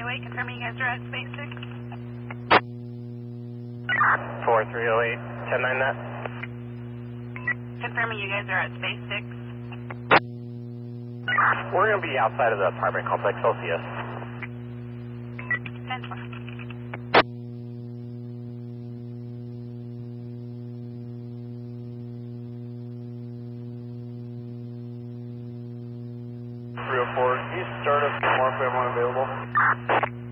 4308, confirming you guys are at Space 6. 4308, 109 net. Confirming you guys are at Space 6. We're going to be outside of the apartment complex, Celsius. 10-12. East, start up, more if we have one available.